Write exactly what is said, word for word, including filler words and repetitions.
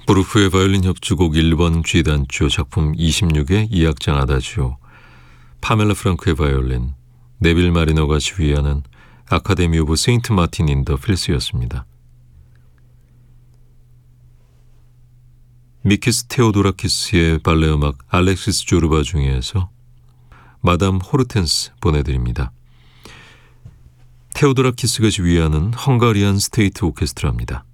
브루크의 바이올린 협주곡 일 번 G단조 작품 이십육의 이 악장 아다지오, 파멜라 프랑크의 바이올린, 네빌 마리너가 지휘하는 아카데미 오브 세인트 마틴 인 더 필스였습니다. 미키스 테오도라키스의 발레 음악 알렉시스 조르바 중에서 마담 호르텐스 보내드립니다. 테오도라키스가 지휘하는 헝가리안 스테이트 오케스트라입니다.